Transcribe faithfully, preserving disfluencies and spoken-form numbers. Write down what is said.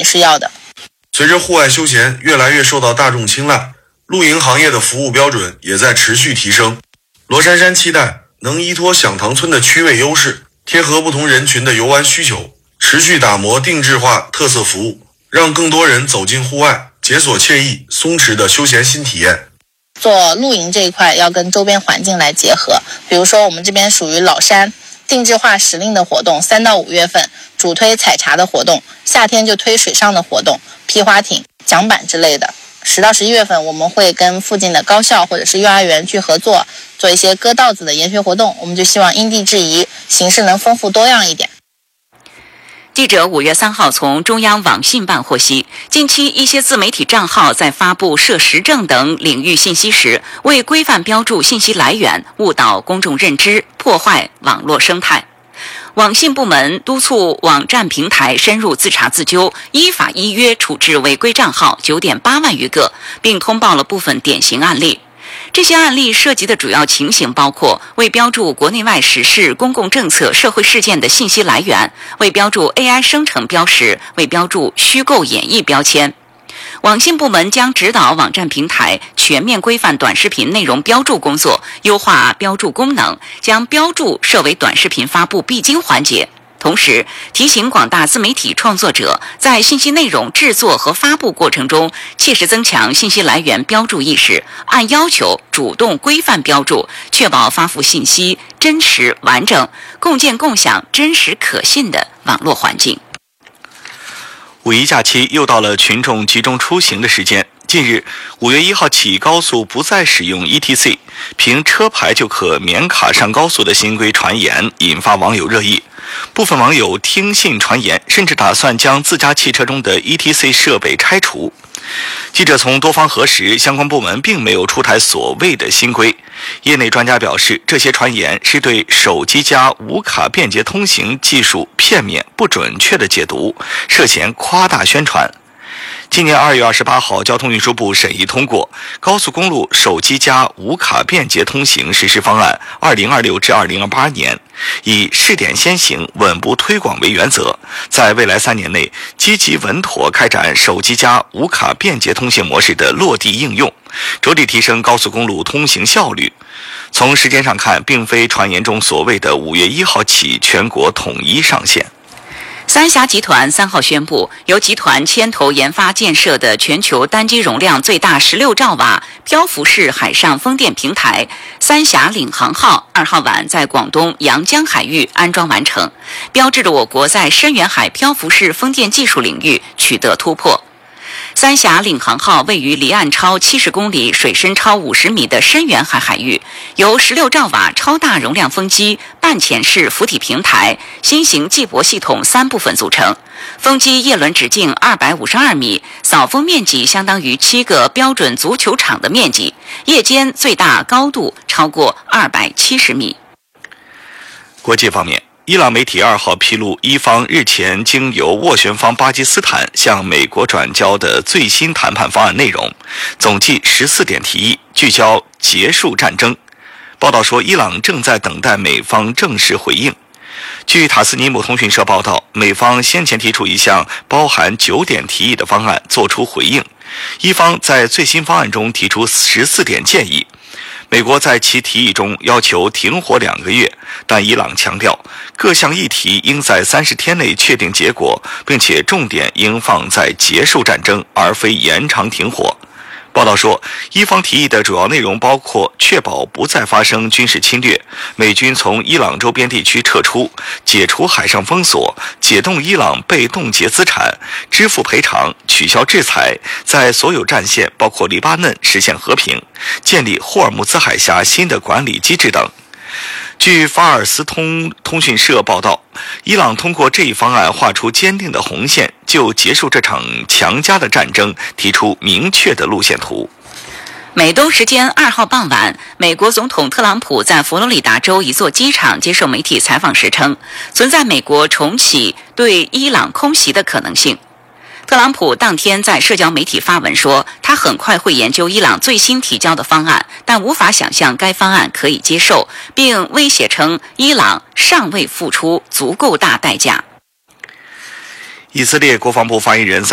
是要的。 随着户外休闲越来越受到大众青睐，露营行业的服务标准也在持续提升。罗珊珊期待能依托响堂村的区位优势，贴合不同人群的游玩需求，持续打磨定制化特色服务，让更多人走进户外，解锁惬意松弛的休闲新体验。 做露营这一块要跟周边环境来结合，比如说我们这边属于老山，定制化时令的活动，三到五月份主推采茶的活动，夏天就推水上的活动，皮划艇、桨板之类的。十到十一月份我们会跟附近的高校或者是幼儿园去合作，做一些割稻子的研学活动，我们就希望因地制宜，形式能丰富多样一点。 记者五月三号从中央网信办获悉，近期一些自媒体账号在发布涉时政等领域信息时，未规范标注信息来源，误导公众认知，破坏网络生态。网信部门督促网站平台深入自查自纠，依法依约处置违规账号 九点八万余个，并通报了部分典型案例。这些案例涉及的主要情形包括未标注国内外时事、公共政策、社会事件的信息来源，未标注 A I 生成标识，未标注虚构演绎标签。网信部门将指导网站平台全面规范短视频内容标注工作，优化标注功能，将标注设为短视频发布必经环节。同时，提醒广大自媒体创作者在信息内容制作和发布过程中，切实增强信息来源标注意识，按要求主动规范标注，确保发布信息真实完整，共建共享真实可信的网络环境。 五一假期又到了群众集中出行的时间。近日，五月一号起，高速不再使用 E T C， 凭车牌就可免卡上高速的新规传言，引发网友热议。部分网友听信传言，甚至打算将自家汽车中的 E T C 设备拆除。记者从多方核实，相关部门并没有出台所谓的新规。业内专家表示，这些传言是对手机加无卡便捷通行技术片面不准确的解读，涉嫌夸大宣传。今年二月二十八号，交通运输部审议通过《高速公路手机加无卡便捷通行实施方案（二零二六至二零二八年）》，以试点先行、稳步推广为原则，在未来三年内积极稳妥开展手机加无卡便捷通行模式的落地应用，着力提升高速公路通行效率。从时间上看，并非传言中所谓的五月一号起全国统一上线。 三峡集团三号宣布，由集团牵头研发建设的全球单机容量最大十六兆瓦漂浮式海上风电平台三峡领航号二号晚在广东阳江海域安装完成，标志着我国在深远海漂浮式风电技术领域取得突破。三峡领航号位于离岸超七十公里、水深超五十米的深远海海域，由十六兆瓦超大容量风机、半潜式浮体平台、新型计泊系统三部分组成。风机叶轮直径二百五十二米，扫风面积相当于七个标准足球场的面积，夜间最大高度超过二百七十米。 国际方面，伊朗媒体二号披露，伊方日前经由斡旋方巴基斯坦向美国转交的最新谈判方案内容，总计十四点提议，聚焦结束战争。报道说，伊朗正在等待美方正式回应。据塔斯尼姆通讯社报道，美方先前提出一项包含九点提议的方案作出回应，伊方在最新方案中提出十四点建议。美国在其提议中要求停火两个月，但伊朗强调各项议题应在三十天内确定结果，并且重点应放在结束战争，而非延长停火。报道说，伊方提议的主要内容包括确保不再发生军事侵略，美军从伊朗周边地区撤出，解除海上封锁，解冻伊朗被冻结资产，支付赔偿，取消制裁，在所有战线包括黎巴嫩实现和平，建立霍尔木兹海峡新的管理机制等。据法尔斯通通讯社报道，伊朗通过这一方案画出坚定的红线，就结束这场强加的战争提出明确的路线图。 美东时间二号傍晚，美国总统特朗普在佛罗里达州一座机场接受媒体采访时称，存在美国重启对伊朗空袭的可能性。特朗普当天在社交媒体发文说，他很快会研究伊朗最新提交的方案，但无法想象该方案可以接受，并威胁称伊朗尚未付出足够大代价。 以色列国防部发言人